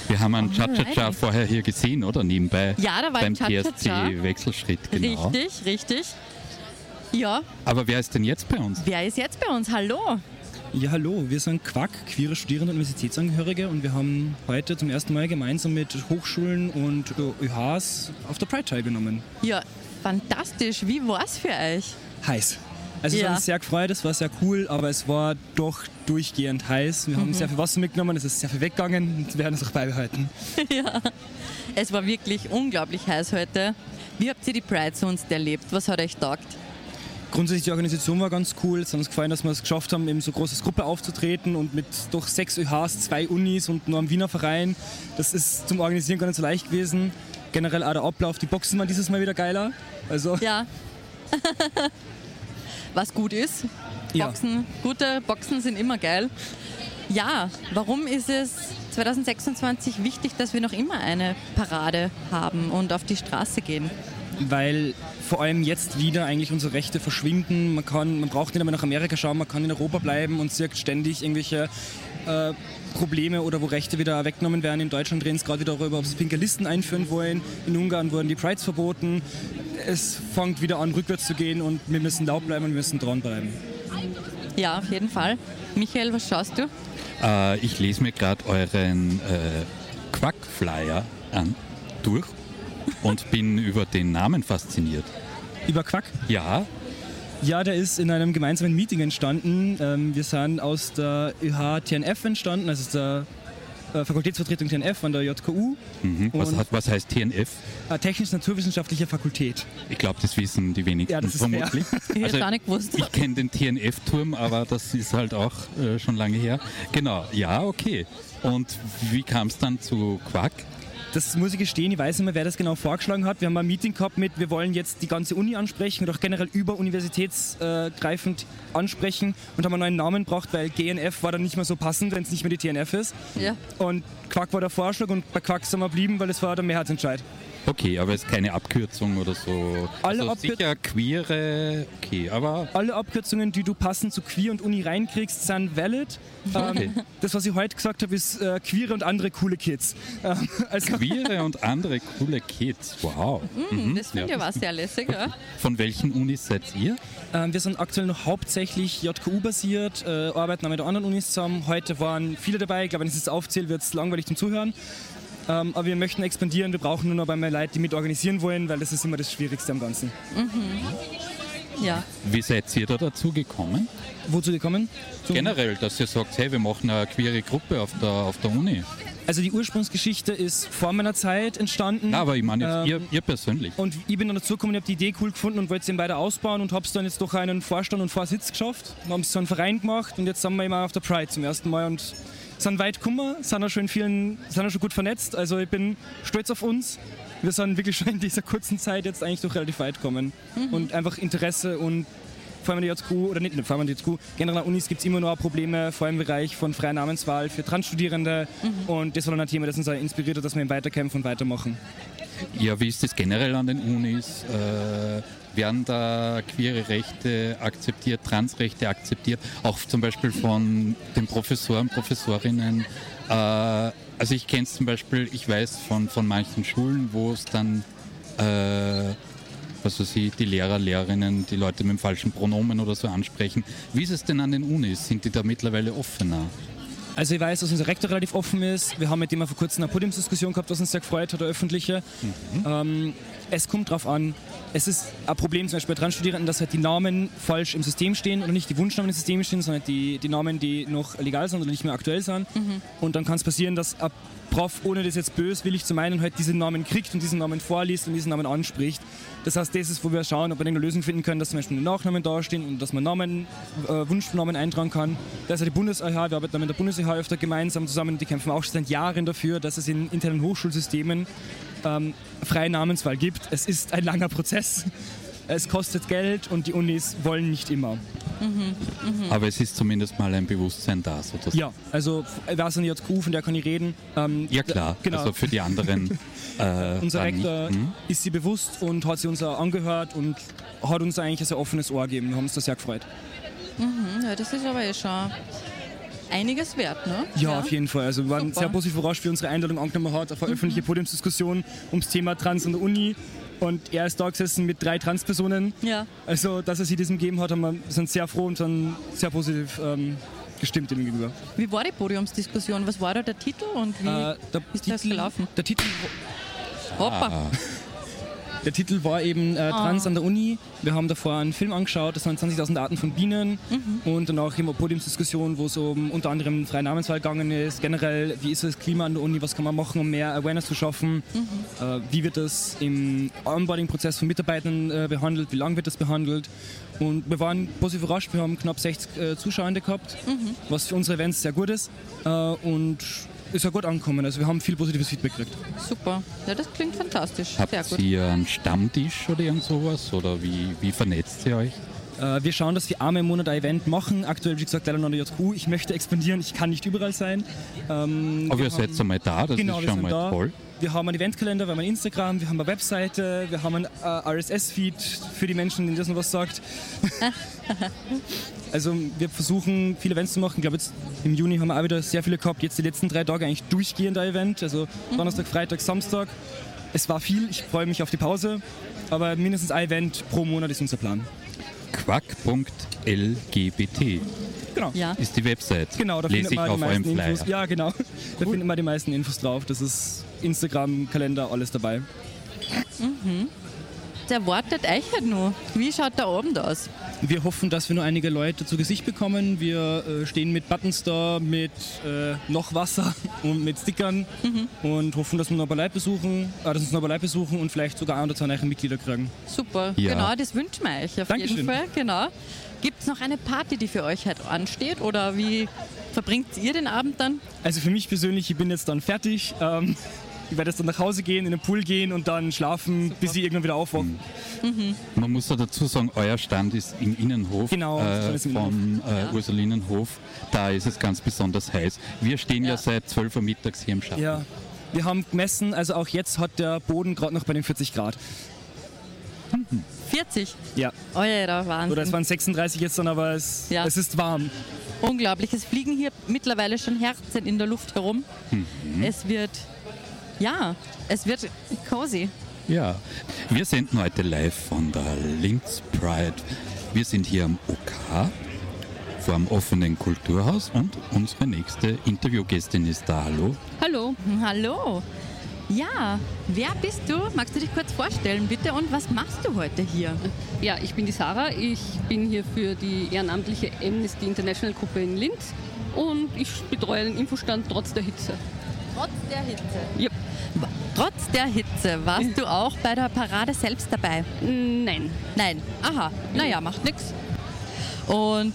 Wir haben einen Cha-Cha-Cha vorher hier gesehen, oder? Nebenbei. Ja, da war beim ein Cha-Cha-Cha. PSC-Wechselschritt, genau. Richtig. Ja. Aber wer ist denn jetzt bei uns? Wer ist jetzt bei uns? Hallo. Ja, hallo, wir sind Quack, queere Studierende und Universitätsangehörige und wir haben heute zum ersten Mal gemeinsam mit Hochschulen und ÖHs auf der Pride teilgenommen. Ja, fantastisch. Wie war es für euch? Heiß. Also es hat uns sehr gefreut, es war sehr cool, aber es war doch durchgehend heiß. Wir haben sehr viel Wasser mitgenommen, es ist sehr viel weggegangen und wir werden es auch beibehalten. Ja, es war wirklich unglaublich heiß heute. Wie habt ihr die Pride sonst erlebt? Was hat euch taugt? Grundsätzlich die Organisation war ganz cool. Es hat uns gefallen, dass wir es geschafft haben, eben so große Gruppe aufzutreten und mit durch 6 ÖHs, 2 Unis und nur einem Wiener Verein. Das ist zum Organisieren gar nicht so leicht gewesen. Generell auch der Ablauf, die Boxen waren dieses Mal wieder geiler. Also ja. Was gut ist. Boxen, gute Boxen sind immer geil. Ja, warum ist es 2026 wichtig, dass wir noch immer eine Parade haben und auf die Straße gehen? Weil vor allem jetzt wieder eigentlich unsere Rechte verschwinden. Man braucht nicht mehr nach Amerika schauen, man kann in Europa bleiben und sieht ständig irgendwelche Probleme oder wo Rechte wieder weggenommen werden. In Deutschland reden es gerade wieder darüber, ob sie pinke Listen einführen wollen. In Ungarn wurden die Prides verboten. Es fängt wieder an, rückwärts zu gehen und wir müssen laut bleiben und wir müssen dranbleiben. Ja, auf jeden Fall. Michael, was schaust du? Ich lese mir gerade euren Quack-Flyer durch und bin über den Namen fasziniert. Über Quack? Ja. Ja, der ist in einem gemeinsamen Meeting entstanden. Wir sind aus der ÖH TNF entstanden, also aus der Fakultätsvertretung TNF an der JKU. Mhm. Was heißt TNF? Technisch-naturwissenschaftliche Fakultät. Ich glaube, das wissen die wenigsten ja, das ist vermutlich. Ich hätte gar nicht gewusst. Ich kenne den TNF-Turm, aber das ist halt auch schon lange her. Genau, ja, okay. Und wie kam es dann zu Quack? Das muss ich gestehen, ich weiß nicht mehr, wer das genau vorgeschlagen hat. Wir haben mal ein Meeting gehabt mit, wir wollen jetzt die ganze Uni ansprechen und auch generell überuniversitätsgreifend ansprechen und haben einen neuen Namen gebracht, weil GNF war dann nicht mehr so passend, wenn es nicht mehr die TNF ist. Ja. Und Quack war der Vorschlag und bei Quack sind wir geblieben, weil es war der Mehrheitsentscheid. Okay, aber es ist keine Abkürzung oder so. Sicher queere, okay, aber... Alle Abkürzungen, die du passend zu Queer und Uni reinkriegst, sind valid. Okay. Das, was ich heute gesagt habe, ist queere und andere coole Kids. Queere und andere coole Kids, wow. Das finde ich aber sehr lässig. Ja. Von welchen Unis seid ihr? Wir sind aktuell noch hauptsächlich JKU-basiert, arbeiten auch mit anderen Unis zusammen. Heute waren viele dabei, ich glaube, wenn ich es jetzt aufzähle, wird es langweilig zum Zuhören. Aber wir möchten expandieren, wir brauchen nur noch einmal Leute, die mit organisieren wollen, weil das ist immer das Schwierigste am Ganzen. Ja. Wie seid ihr da dazu gekommen? Wozu gekommen? Generell, dass ihr sagt, hey, wir machen eine queere Gruppe auf der Uni. Also die Ursprungsgeschichte ist vor meiner Zeit entstanden. Na, aber ich meine jetzt ihr persönlich. Und ich bin dann dazugekommen, ich habe die Idee cool gefunden und wollte es eben weiter ausbauen und habe es dann jetzt durch einen Vorstand und Vorsitz geschafft. Wir haben es so einen Verein gemacht und jetzt sind wir immer auf der Pride zum ersten Mal und sind weit gekommen, sind auch schon gut vernetzt. Also ich bin stolz auf uns. Wir sind wirklich schon in dieser kurzen Zeit jetzt eigentlich doch relativ weit gekommen. Und einfach Interesse und vor allem in der JKU, oder nicht vor allem in der JKU, generell an Unis gibt es immer noch Probleme, vor allem im Bereich von freier Namenswahl für Transstudierende. Und das war dann ein Thema, das uns auch inspiriert hat, dass wir eben weiterkämpfen und weitermachen. Ja, wie ist das generell an den Unis? Werden da queere Rechte akzeptiert, Transrechte akzeptiert, auch zum Beispiel von den Professoren, Professorinnen? Also ich kenne es zum Beispiel, ich weiß von manchen Schulen, wo es dann, die Lehrer, Lehrerinnen, die Leute mit dem falschen Pronomen oder so ansprechen. Wie ist es denn an den Unis? Sind die da mittlerweile offener? Also ich weiß, dass unser Rektor relativ offen ist. Wir haben mit dem vor kurzem eine Podiumsdiskussion gehabt, was uns sehr gefreut hat, eine öffentliche. Es kommt drauf an. Es ist ein Problem zum Beispiel bei Transstudierenden, dass halt die Namen falsch im System stehen oder nicht die Wunschnamen im System stehen, sondern die Namen, die noch legal sind oder nicht mehr aktuell sind. Und dann kann es passieren, dass ein Prof, ohne das jetzt böswillig zu meinen, halt diesen Namen kriegt und diesen Namen vorliest und diesen Namen anspricht. Das heißt, das ist, wo wir schauen, ob wir eine Lösung finden können, dass zum Beispiel die Nachnamen dastehen und dass man Wunschnamen eintragen kann. Da ist ja die Bundes-IH, wir arbeiten mit der Bundes-IH öfter gemeinsam zusammen, die kämpfen auch schon seit Jahren dafür, dass es in internen Hochschulsystemen freie Namenswahl gibt. Es ist ein langer Prozess, es kostet Geld und die Unis wollen nicht immer. Aber es ist zumindest mal ein Bewusstsein da, sozusagen. Ja, also wer ist an die JKU, von der kann ich reden. Ja klar, genau. Also für die anderen. Unser Rektor ist sie bewusst und hat sie uns auch angehört und hat uns eigentlich ein sehr offenes Ohr gegeben. Wir haben uns da sehr gefreut. Ja, das ist aber schon einiges wert, ne? Ja, auf jeden Fall. Also wir waren Super. sehr positiv überrascht, wie unsere Einladung angenommen hat auf eine öffentliche Podiumsdiskussion ums Thema Trans an der Uni. Und er ist da gesessen mit 3 Transpersonen. Ja. Also, dass er sich diesem gegeben hat, sind sehr froh und sind sehr positiv gestimmt ihm gegenüber. Wie war die Podiumsdiskussion? Was war da der Titel und wie ist das gelaufen? Der Titel Hoppa. Der Titel war eben Trans an der Uni. Wir haben davor einen Film angeschaut, das waren 20.000 Arten von Bienen. Und danach immer Podiumsdiskussion, wo es um unter anderem freie Namenswahl gegangen ist. Generell, wie ist das Klima an der Uni, was kann man machen, um mehr Awareness zu schaffen? Wie wird das im Onboarding-Prozess von Mitarbeitern behandelt? Wie lange wird das behandelt? Und wir waren positiv überrascht, wir haben knapp 60 Zuschauende gehabt, was für unsere Events sehr gut ist. Und ist ja gut angekommen, also wir haben viel positives Feedback gekriegt. Super, ja, das klingt fantastisch. Sehr Habt gut. ihr einen Stammtisch oder irgend sowas? Oder wie vernetzt ihr euch? Wir schauen, dass wir einmal im Monat ein Event machen. Aktuell, wie gesagt, leider noch nicht JQ. Ich möchte expandieren, ich kann nicht überall sein. Aber ihr seid einmal da, das Genau, ist wir schon sind mal da. toll. Wir haben einen Eventkalender, wir haben ein Instagram, wir haben eine Webseite, wir haben einen RSS-Feed für die Menschen, denen das noch was sagt. Also wir versuchen, viele Events zu machen. Ich glaube, jetzt im Juni haben wir auch wieder sehr viele gehabt. Jetzt die letzten 3 Tage eigentlich durchgehend ein Event. Also Donnerstag, Freitag, Samstag. Es war viel, ich freue mich auf die Pause. Aber mindestens ein Event pro Monat ist unser Plan. Quack.lgbt Genau. Ja. ist die Website. Genau, da Lese findet ich man auf die eurem meisten Flyer. Infos. Ja, genau. Da findet man die meisten Infos drauf. Das ist Instagram, Kalender, alles dabei. Der wartet euch halt nur. Wie schaut der Abend aus? Wir hoffen, dass wir nur einige Leute zu Gesicht bekommen. Wir stehen mit Buttons da, mit noch Wasser und mit Stickern und hoffen, dass wir noch ein paar Leute besuchen, und vielleicht sogar 1 oder 2 neue Mitglieder kriegen. Super, Ja. genau, das wünschen wir euch auf jeden Dankeschön. Fall. Genau. Gibt es noch eine Party, die für euch halt ansteht oder wie verbringt ihr den Abend dann? Also für mich persönlich, ich bin jetzt dann fertig. Ich werde jetzt dann nach Hause gehen, in den Pool gehen und dann schlafen, bis ich irgendwann wieder aufwache. Man muss da dazu sagen, euer Stand ist im Innenhof Genau, das ist im vom Ursulinenhof. Da ist es ganz besonders heiß. Wir stehen ja, Ja. seit 12 Uhr mittags hier im Schatten. Ja, wir haben gemessen, also auch jetzt hat der Boden gerade noch bei den 40 Grad. 40? Ja, Euer Wahnsinn. oder es waren 36 jetzt dann, aber es ist warm. Unglaublich. Es fliegen hier mittlerweile schon Herzen in der Luft herum. Es wird cozy. Ja, wir senden heute live von der Linz Pride. Wir sind hier am OK vor dem offenen Kulturhaus und unsere nächste Interviewgästin ist da. Hallo. Hallo, Hallo. Ja, wer bist du? Magst du dich kurz vorstellen, bitte? Und was machst du heute hier? ja, ich bin die Sarah. Ich bin hier für die ehrenamtliche Amnesty International Gruppe in Linz und ich betreue den Infostand trotz der Hitze. Trotz der Hitze. Ja. Trotz der Hitze warst du auch bei der Parade selbst dabei? Nein, Nein. Aha. Naja, macht nichts. Und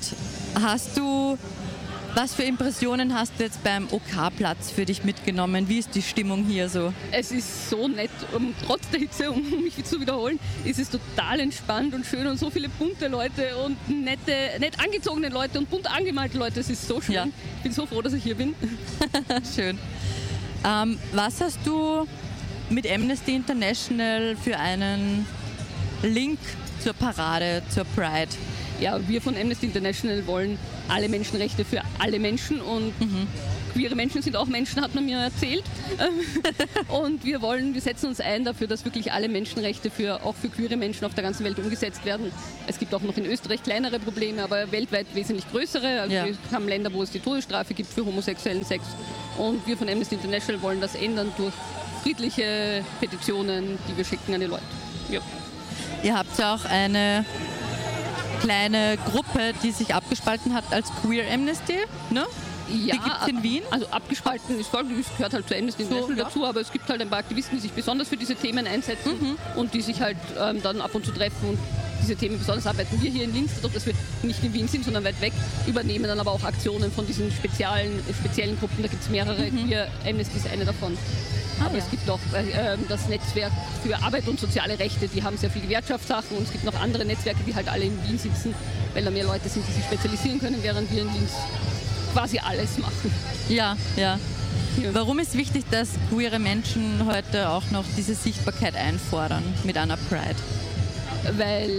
was für Impressionen hast du jetzt beim OK-Platz für dich mitgenommen? Wie ist die Stimmung hier so? es ist so nett, trotz der Hitze, um mich zu wiederholen, ist es total entspannt und schön und so viele bunte Leute und nett angezogene Leute und bunt angemalte Leute. Es ist so schön. Ja. Ich bin so froh, dass ich hier bin. Schön. Was hast du mit Amnesty International für einen Link zur Parade, zur Pride? Ja, wir von Amnesty International wollen alle Menschenrechte für alle Menschen und queere Menschen sind auch Menschen, hat man mir erzählt. Und wir setzen uns ein dafür, dass wirklich alle Menschenrechte auch für queere Menschen auf der ganzen Welt umgesetzt werden. Es gibt auch noch in Österreich kleinere Probleme, aber weltweit wesentlich größere. Also Ja. Wir haben Länder, wo es die Todesstrafe gibt für homosexuellen Sex. Und wir von Amnesty International wollen das ändern durch friedliche Petitionen, die wir schicken an die Leute. Ja. Ihr habt ja auch eine kleine Gruppe, die sich abgespalten hat als Queer Amnesty, ne? Ja, Die gibt's in Wien? Also abgespalten ist folgendes, es gehört halt zu Amnesty International ja. dazu, aber es gibt halt ein paar Aktivisten, die sich besonders für diese Themen einsetzen und die sich halt dann ab und zu treffen und diese Themen besonders arbeiten. Wir hier in Linz, dadurch, dass wir nicht in Wien sind, sondern weit weg, übernehmen dann aber auch Aktionen von diesen speziellen Gruppen. Da gibt es mehrere. Queer Amnesty ist eine davon. Aber ja. es gibt auch das Netzwerk für Arbeit und soziale Rechte, die haben sehr viele Gewerkschaftssachen und es gibt noch andere Netzwerke, die halt alle in Wien sitzen, weil da mehr Leute sind, die sich spezialisieren können, während wir in Linz quasi alles machen. Ja, ja. Ja. Warum ist wichtig, dass queere Menschen heute auch noch diese Sichtbarkeit einfordern mit einer Pride? Weil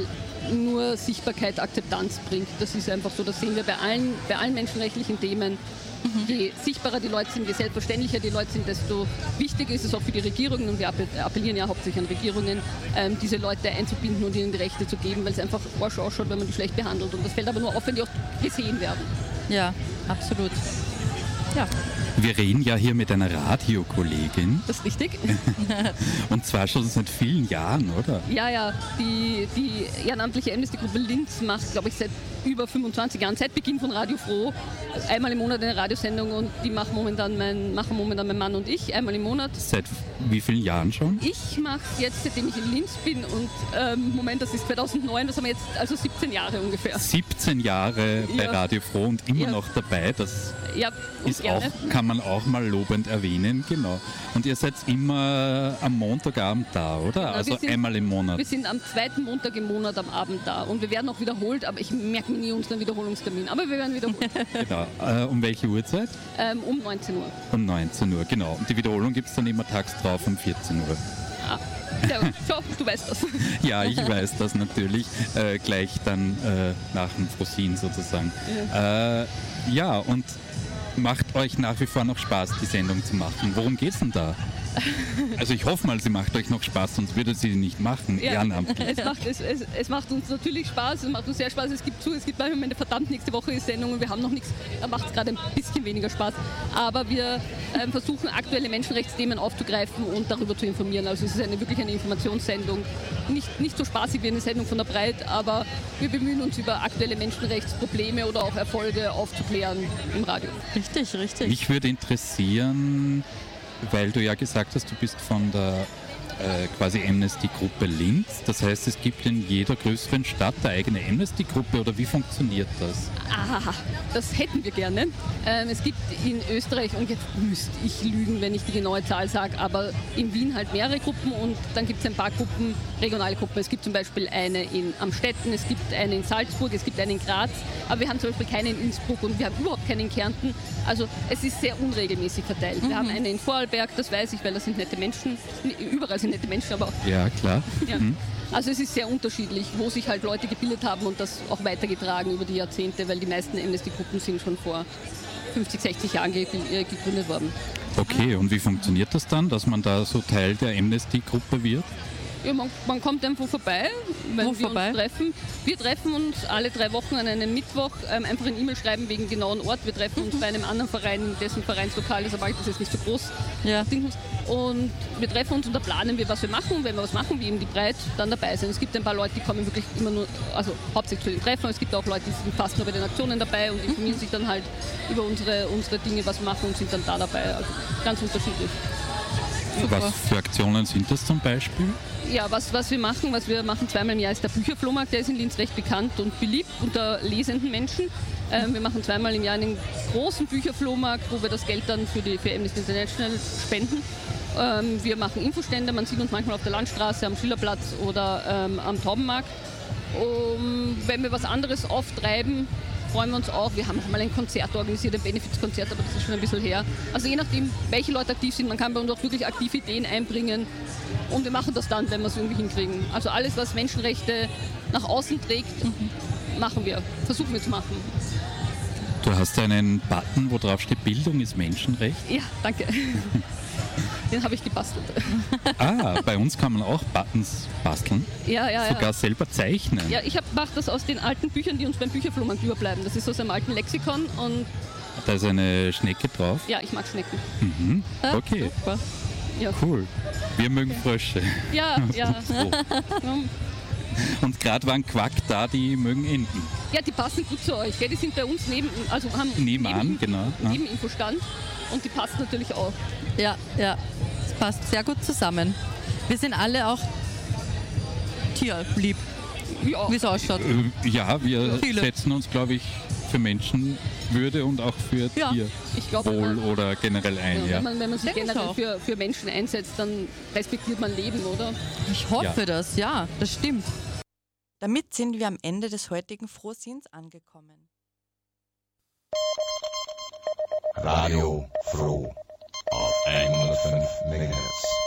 nur Sichtbarkeit, Akzeptanz bringt. Das ist einfach so, das sehen wir bei allen menschenrechtlichen Themen. Je sichtbarer die Leute sind, je selbstverständlicher die Leute sind, desto wichtiger ist es auch für die Regierungen, und wir appellieren ja hauptsächlich an Regierungen, diese Leute einzubinden und ihnen die Rechte zu geben, weil es einfach forsch ausschaut, wenn man die schlecht behandelt. Und das fällt aber nur auf, wenn die auch gesehen werden. Ja, absolut. Ja. Wir reden ja hier mit einer Radiokollegin. Das ist richtig. Und zwar schon seit vielen Jahren, oder? Ja. Die ehrenamtliche Amnesty-Gruppe Linz macht, glaube ich, seit über 25 Jahren, seit Beginn von Radio Froh, einmal im Monat eine Radiosendung, und die machen momentan mein Mann und ich, einmal im Monat. Seit wie vielen Jahren schon? Ich mache es jetzt, seitdem ich in Linz bin, und Moment, das ist 2009, das haben wir jetzt, also 17 Jahre ungefähr. 17 Jahre bei Radio Froh und immer noch dabei, das ist auch, kann man auch mal lobend erwähnen, genau. Und ihr seid immer am Montagabend da, oder? Genau, also einmal im Monat. Wir sind am 2. Montag im Monat am Abend da, und wir werden auch wiederholt, aber ich merke mir nie unseren Wiederholungstermin, aber wir werden wiederholt. Genau. Um welche Uhrzeit? Um 19 Uhr. Um 19 Uhr, genau. Und die Wiederholung gibt es dann immer tags drauf um 14 Uhr. Sehr gut. So, du weißt das. Ja, ich weiß das natürlich. Gleich dann nach dem Frosin sozusagen. Ja, und macht euch nach wie vor noch Spaß, die Sendung zu machen? Worum geht's denn da? Also ich hoffe mal, sie macht euch noch Spaß, sonst würde sie nicht machen, ehrenamtlich. Es macht uns natürlich Spaß, es macht uns sehr Spaß. Es gibt manchmal eine verdammt nächste Woche ist Sendung und wir haben noch nichts, da macht es gerade ein bisschen weniger Spaß. Aber wir versuchen, aktuelle Menschenrechtsthemen aufzugreifen und darüber zu informieren. Also es ist wirklich eine Informationssendung. Nicht so spaßig wie eine Sendung von der Breit, aber wir bemühen uns, über aktuelle Menschenrechtsprobleme oder auch Erfolge aufzuklären im Radio. Richtig. Mich würde interessieren, weil du ja gesagt hast, du bist von der quasi Amnesty-Gruppe Linz. Das heißt, es gibt in jeder größeren Stadt eine eigene Amnesty-Gruppe, oder wie funktioniert das? Das hätten wir gerne. Es gibt in Österreich, und jetzt müsste ich lügen, wenn ich die genaue Zahl sage, aber in Wien halt mehrere Gruppen, und dann gibt es ein paar Gruppen, regionale Gruppen. Es gibt zum Beispiel eine in Amstetten, es gibt eine in Salzburg, es gibt eine in Graz, aber wir haben zum Beispiel keine in Innsbruck und wir haben überhaupt keine in Kärnten. Also es ist sehr unregelmäßig verteilt. Wir haben eine in Vorarlberg, das weiß ich, weil das sind nette Menschen, überall sind nette Menschen, aber... Ja, klar. Ja. Also es ist sehr unterschiedlich, wo sich halt Leute gebildet haben und das auch weitergetragen über die Jahrzehnte, weil die meisten Amnesty-Gruppen sind schon vor 50, 60 Jahren gegründet worden. Okay, und wie funktioniert das dann, dass man da so Teil der Amnesty-Gruppe wird? Ja, man kommt einfach vorbei, wenn wir uns treffen. Wir treffen uns alle 3 Wochen an einem Mittwoch, einfach ein E-Mail schreiben wegen genauen Ort. Wir treffen uns bei einem anderen Verein, dessen Vereinslokal ist, aber das ist nicht so groß. Ja. Und wir treffen uns und da planen wir, was wir machen. Und wenn wir was machen, wie eben die Breit, dann dabei sein. Es gibt ein paar Leute, die kommen wirklich immer nur, also hauptsächlich zu den Treffen. Es gibt auch Leute, die sind fast nur bei den Aktionen dabei und informieren sich dann halt über unsere Dinge, was wir machen, und sind dann da dabei. Also ganz unterschiedlich. Super. Was für Aktionen sind das zum Beispiel? Ja, was wir machen zweimal im Jahr, ist der Bücherflohmarkt. Der ist in Linz recht bekannt und beliebt unter lesenden Menschen. Wir machen zweimal im Jahr einen großen Bücherflohmarkt, wo wir das Geld dann für Amnesty International spenden. Wir machen Infostände, man sieht uns manchmal auf der Landstraße, am Schillerplatz oder am Taubenmarkt. Wenn wir was anderes auftreiben, freuen wir uns auch. Wir haben auch mal ein Konzert organisiert, ein Benefizkonzert, aber das ist schon ein bisschen her. Also je nachdem, welche Leute aktiv sind, man kann bei uns auch wirklich aktive Ideen einbringen. Und wir machen das dann, wenn wir es irgendwie hinkriegen. Also alles, was Menschenrechte nach außen trägt, machen wir, versuchen wir zu machen. Du hast einen Button, wo drauf steht, Bildung ist Menschenrecht. Ja, danke. Den habe ich gebastelt. Bei uns kann man auch Buttons basteln. Ja. Sogar selber zeichnen. Ja, ich mache das aus den alten Büchern, die uns beim Bücherflohmarkt überbleiben. Das ist aus einem alten Lexikon und... Da ist eine Schnecke drauf? Ja, ich mag Schnecken. Mhm. Okay. Super. Ja. Cool. Wir mögen Frösche. Ja. Und gerade waren Quack da, die mögen Enten. Ja, die passen gut zu euch. Gell? Die sind bei uns haben nebenan, genau. Neben Infostand und die passen natürlich auch. Ja, das passt sehr gut zusammen. Wir sind alle auch tierlieb, wie es ausschaut. Ja, wir setzen uns, glaube ich, für Menschenwürde und auch für Tierwohl oder generell ein. Ja. Wenn man sich generell für Menschen einsetzt, dann respektiert man Leben, oder? Ich hoffe das, ja, das stimmt. Damit sind wir am Ende des heutigen Frohsinns angekommen. Radio Froh auf 105 MHz.